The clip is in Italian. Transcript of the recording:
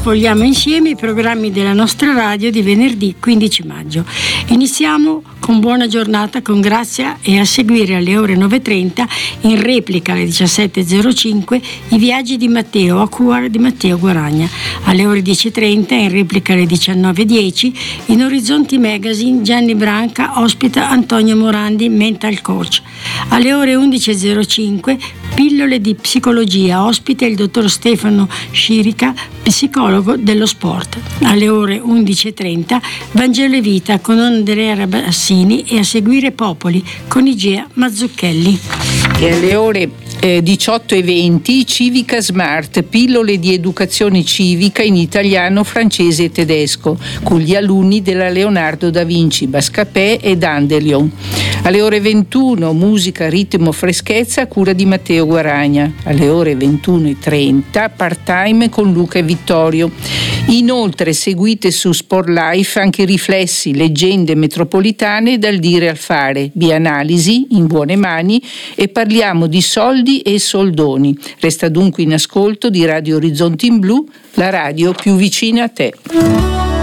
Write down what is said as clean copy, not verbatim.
sfogliamo insieme i programmi della nostra radio di venerdì 15 maggio. Iniziamo con Buona giornata con Grazia e a seguire alle ore 9.30 in replica alle 17.05 i viaggi di Matteo a cura di Matteo Guaragna. Alle ore 10.30 in replica alle 19.10 in Orizzonti Magazine Gianni Branca ospita Antonio Morandi, mental coach. Alle ore 11.05 pillole di psicologia, ospite il dottor Stefano Scirica, psicologo dello sport. Alle ore 11.30 Vangelo e Vita con Andrea Rabassini e a seguire Popoli con Igea Mazzucchelli. E alle ore 18.20 Civica Smart, pillole di educazione civica in italiano, francese e tedesco con gli alunni della Leonardo da Vinci, Bascapè e Dandelion. Alle ore 21 musica, ritmo, freschezza a cura di Matteo Guaragna. Alle ore 21.30 part-time con Luca e Vittorio. Inoltre seguite su Sport Life anche riflessi, leggende metropolitane dal dire al fare, bianalisi in buone mani e parliamo di soldi e soldoni. Resta dunque in ascolto di Radio Orizzonti in Blu, la radio più vicina a te.